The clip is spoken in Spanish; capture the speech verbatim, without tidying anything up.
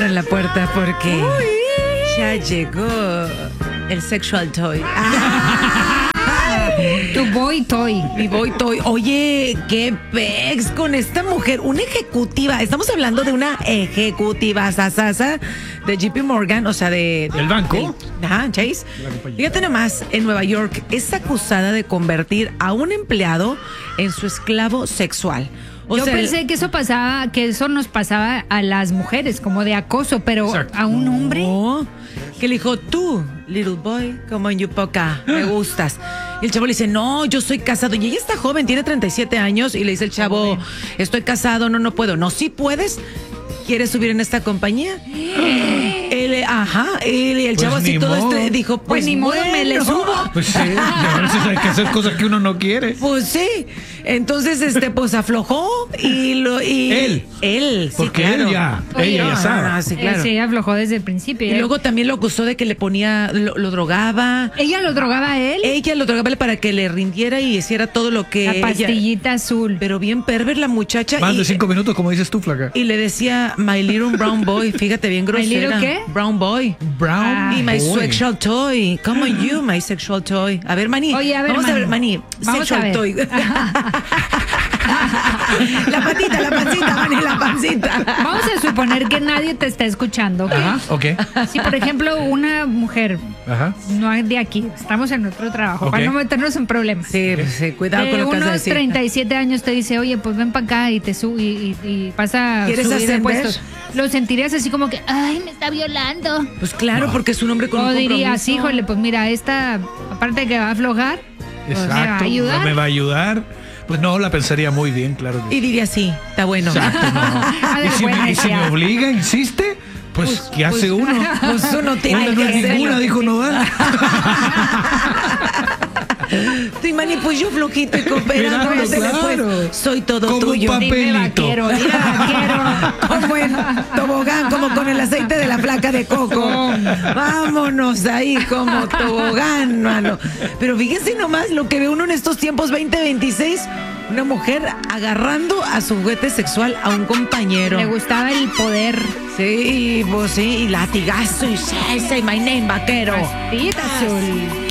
abran la puerta porque Uy. ya llegó el sexual toy. Ah. Tu boy toy. Mi boy toy. Oye, qué pex con esta mujer, una ejecutiva. Estamos hablando de una ejecutiva sasasa de J P Morgan, o sea, de... ¿El banco? De, ajá, Chase. Fíjate nomás, en Nueva York es acusada de convertir a un empleado en su esclavo sexual. O Yo sea, pensé que eso pasaba, que eso nos pasaba a las mujeres, como de acoso, pero Exacto. a un hombre. No, que le dijo, tú, little boy, como en Yupoca, me gustas. Y el chavo le dice, no, yo soy casado. Y ella está joven, tiene treinta y siete años. Y le dice el chavo, estoy casado, no, no puedo. No, sí puedes. ¿Quieres subir en esta compañía? Él, ajá, él, y el chavo Pues así ni todo modo. este, dijo, pues, Pues ni modo, bueno. me le subo. Pues sí, a veces hay que hacer cosas que uno no quiere. Pues sí. Entonces, este, pues aflojó y lo, y Él. Él, sí, Porque claro. él ya, Oye, ella no, ya sabe. no, no, sí, claro. Eh, sí, aflojó desde el principio. Y luego también lo acusó de que le ponía, lo, lo drogaba. ¿Ella lo drogaba a él? Ella lo drogaba para que le rindiera y hiciera todo lo que La ella- pastillita azul. Pero bien perver la muchacha. Más y, de cinco minutos, como dices tú, flaca. y le decía, my little brown boy. Fíjate, bien grosera. little qué? Brown boy. Brown Ah. Y my boy. sexual toy. Come on you, my sexual toy. A ver, Mani. Oye, a ver, Vamos Mani. a ver, Mani. Vamos Sexual a ver. toy. La patita, la pancita, Mani, la pancita. Vamos a suponer que nadie te está escuchando, ¿ok? Ajá, ok. Si, por ejemplo, una mujer, Ajá. no es de aquí, estamos en nuestro trabajo, Ok. para no meternos en problemas. Sí, sí, cuidado con De lo que vas a unos decir. treinta y siete años te dice, oye, pues ven para acá y te sube y, y, y pasa a ¿Quieres subir de ascender? puestos. Lo sentirías así como que, ay, me está violando. Pues claro, porque es un hombre con O un dirías, compromiso. híjole, pues mira, esta, aparte de que va a aflojar, pues me va a Exacto. ayudar. ¿Me va a ayudar? Pues no, la pensaría muy bien, claro. que Y diría, sí, está bueno. Exacto, no. Ah, de Y si, buena me, y si idea. me obliga, insiste, pues, ¿qué hace uno? Pues uno tiene Una no que es hacerlo. ninguna, dijo Nodal. Sí, Mani, pues yo flojito y cooperando. Claro, ándale, claro. pues, soy todo Como un tuyo. papel. Dime Papelito. vaquero, dime vaquero. Como en tobogán, como con el aceite de la placa de coco. Vámonos ahí como tobogán, mano. Pero fíjense nomás lo que ve uno en estos tiempos veinte veintiséis. Una mujer agarrando a su juguete sexual a un compañero. Le gustaba el poder. Sí, pues sí, y latigazo y salsa y my name vaquero. Pastillita azul.